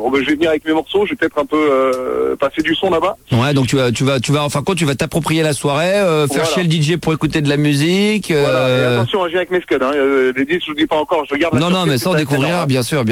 je vais venir avec mes morceaux, je vais peut-être un peu passer du son là-bas. Ouais, donc tu vas en fin de compte, tu vas t'approprier la soirée, faire chier le DJ pour écouter de la musique. Voilà, et attention, je viens avec mes scuds, hein. Les disques, je vous dis pas encore, je garde la surprise. Non, mais ça on découvrira, bien sûr.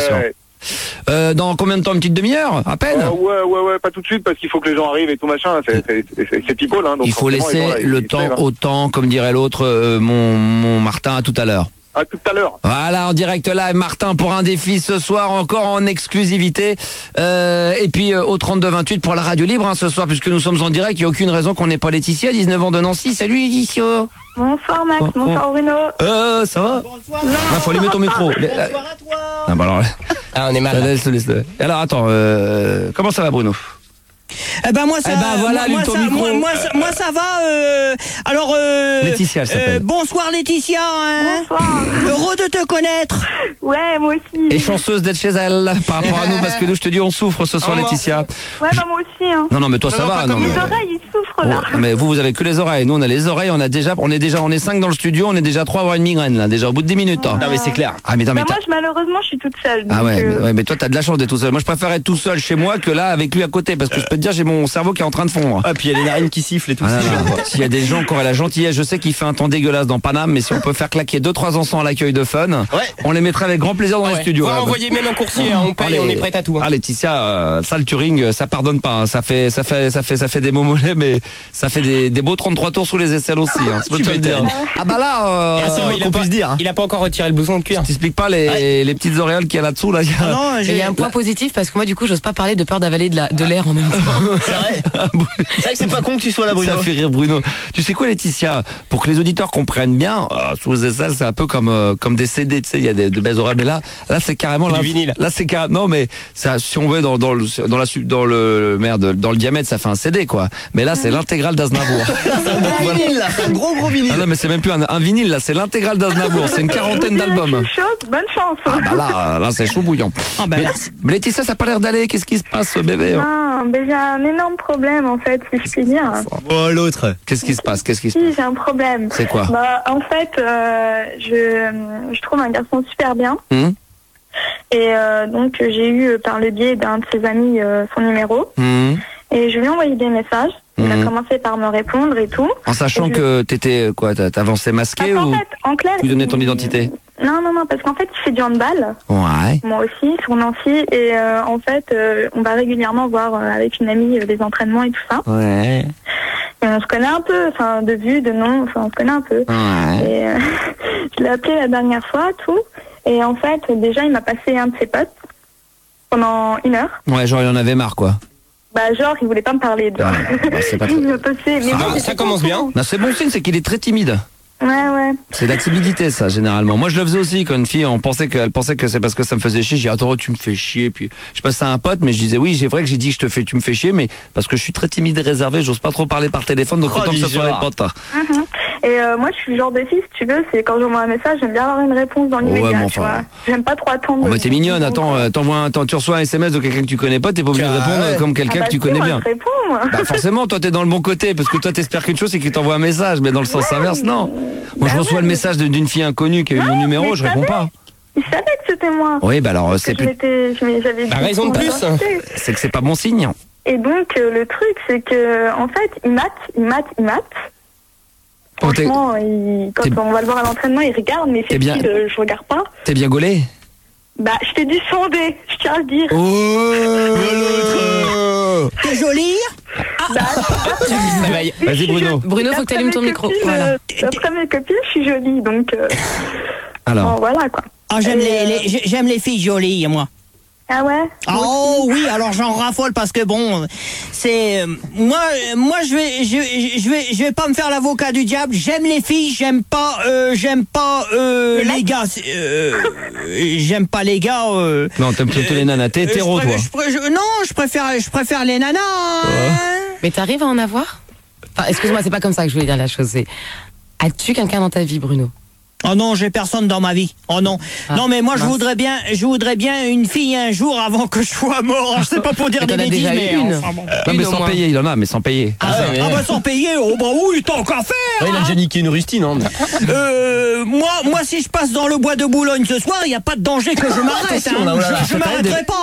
Dans combien de temps, une petite demi-heure, à peine? Ouais, pas tout de suite, parce qu'il faut que les gens arrivent et tout machin, c'est people, hein. Donc il faut laisser le temps au temps, comme dirait l'autre, mon Martin, à tout à l'heure. À tout à l'heure. Voilà, en direct live, Martin, pour un défi ce soir, encore en exclusivité. Et puis au 32-28 pour la radio libre, hein, ce soir, puisque nous sommes en direct, il n'y a aucune raison qu'on n'ait pas Laetitia, 19 ans de Nancy. Salut Laetitia. Bonsoir Max, bonsoir Bruno. Ça va? Bonsoir. Non, faut allumer ton micro. Bonsoir à toi. Ah, bah alors, on est mal. Laisse. Alors attends, comment ça va Bruno? Eh ben moi ça voilà, moi ça va alors Laetitia elle s'appelle. Bonsoir Laetitia, hein. Bonsoir. Heureux de te connaître. Ouais, moi aussi. Et chanceuse d'être chez elle par rapport à nous, parce que nous je te dis on souffre ce soir Laetitia. Ouais, bah moi aussi hein. Non mais toi ça va. Non, mes oreilles ils souffrent là. Mais vous avez que les oreilles, nous on a les oreilles, on est 5 dans le studio, on est déjà 3 à avoir une migraine là, déjà au bout de 10 minutes. Hein. Non mais c'est clair. Ah mais moi malheureusement je suis toute seule. Ah donc, ouais, mais toi t'as de la chance d'être tout seul. Moi je préfère être tout seul chez moi que là avec lui à côté, parce que je peux te dire j'ai mon cerveau qui est en train de fondre. Ah puis il y a les narines qui sifflent et tout. S'il y a des gens qui auraient la gentillesse, je sais qu'il fait un temps dégueulasse dans Paname, mais si on peut faire claquer 2-3 enfants à l'accueil de Fun, on les mettrait avec grand plaisir dans les studios. On va envoyer même un coursier, on paye, on est prêt à tout. Ah Laetitia, ça le Turing, ça pardonne pas. Hein. Ça fait des mots mollets, mais ça fait des beaux 33 tours sous les aisselles aussi. Hein. Tu peux dire. Ah bah là, il a pas encore retiré le bouton de cuir. T'expliques pas les petites auréoles qu'il y a là-dessous là. Il y a un point positif parce que moi du coup j'ose pas parler de peur d'avaler de l'air en même temps. C'est vrai que c'est pas con que tu sois là Bruno. Ça fait rire Bruno. Tu sais quoi Laetitia, pour que les auditeurs comprennent bien, sous les aisselles c'est un peu comme des CD, tu sais, il y a des belles oreilles, mais là c'est carrément du vinyle. Là c'est carrément, non mais ça, si on veut dans le diamètre ça fait un CD quoi, mais là c'est l'intégrale d'Aznavour. C'est un gros vinyle. Ah non mais c'est même plus un vinyle là, c'est l'intégrale d'Aznavour, c'est une quarantaine d'albums. Bonne chance. Ah bah là c'est chaud bouillant. Mais Laetitia ça a pas l'air d'aller, qu'est-ce qui se passe bébé? Non, mais j'ai un énorme problème en fait, si je puis dire. Oh l'autre. Qu'est-ce qui se passe? Si, j'ai un problème. C'est quoi? En fait, je trouve un garçon super bien. Et donc j'ai eu par le biais d'un de ses amis son numéro. Et je lui ai envoyé des messages. Il a commencé par me répondre et tout. En sachant que t'étais quoi, t'avançais masqué ou en fait, en clair, tu donnais ton identité? Non, parce qu'en fait, il fait du handball. Ouais. Moi aussi, sur Nancy. Et en fait, on va régulièrement voir avec une amie des entraînements et tout ça. Ouais. Et on se connaît un peu, enfin, de vue, de nom, enfin, on se connaît un peu. Ouais. Et je l'ai appelé la dernière fois, tout. Et en fait, déjà, il m'a passé un de ses potes pendant 1 heure. Ouais, genre, il en avait marre, quoi. Bah, genre, il voulait pas me parler. C'est pas très... Il m'a passé... Mais ça commence bien. Non, c'est bon signe, c'est qu'il est très timide. Ouais. C'est la timidité, ça, généralement. Moi, je le faisais aussi quand une fille, elle pensait que c'est parce que ça me faisait chier. J'ai dit, attends, tu me fais chier. Puis, je passais à un pote, mais je disais, oui, c'est vrai que j'ai dit que tu me fais chier, mais parce que je suis très timide et réservé, j'ose pas trop parler par téléphone, donc autant que ce soit les potes. Et moi, je suis le genre de fille, si tu veux, c'est quand j'envoie un message, j'aime bien avoir une réponse dans l'immédiat, tu vois. J'aime pas trop attendre. Oh, mais t'es mignonne, attends, tu reçois un SMS de quelqu'un que tu connais pas, t'es pas obligé de répondre comme quelqu'un que tu connais bien. Bah, forcément, toi, t'es dans le bon côté, parce que toi, t'espères qu'une chose, c'est qu'il t'envoie un message, mais dans le sens inverse, non. Moi, je reçois le message d'une fille inconnue qui a eu mon numéro, je réponds pas. Il savait que c'était moi. Oui, bah alors, c'est plus... Bah, raison de plus. C'est que c'est pas bon signe. Et donc, le truc, c'est que, en fait, il mate. Franchement, quand on va le voir à l'entraînement, il regarde, mais c'est bien... je regarde pas. T'es bien gaulé? Bah, je t'ai dû sonder, je tiens à le dire. Oh, t'es jolie? Vas-y, Bruno. Bruno, faut que tu allumes ton micro. Voilà. D'après mes copines, je suis jolie, donc... Alors. Bon, voilà, quoi. Ah, j'aime les filles jolies, moi. Ah ouais? Oh oui, alors j'en raffole parce que bon, c'est moi je vais pas me faire l'avocat du diable. J'aime les filles, j'aime pas les gars. J'aime pas les gars. Non, t'aimes plutôt les nanas. T'es hétéro, toi. Non, je préfère les nanas. Mais t'arrives à en avoir? Enfin, excuse-moi, c'est pas comme ça que je voulais dire la chose. As-tu quelqu'un dans ta vie, Bruno? Oh non, j'ai personne dans ma vie. Oh non. Non mais moi je voudrais bien une fille un jour avant que je sois mort. Je sais pas pour dire des bêtises mais enfin, bon. Non mais sans payer, il en a mais sans payer. Bah sans payer. Oh bah oui, t'as encore à faire. Il a déjà niqué une rustine hein. Moi si je passe dans le bois de Boulogne ce soir, il y a pas de danger que je m'arrête. Je m'arrêterai pas.